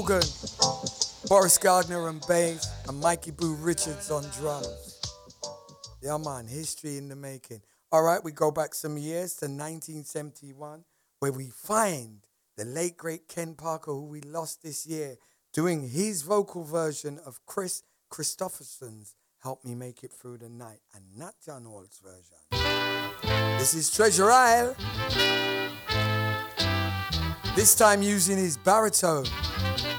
Hogan, Boris Gardner on bass, and Mikey Boo Richards on drums. Yeah, man, history in the making. All right, we go back some years to 1971, where we find the late, great Ken Parker, who we lost this year, doing his vocal version of Chris Christopherson's Help Me Make It Through the Night, and not John Hall's version. This is Treasure Isle, this time using his baritone.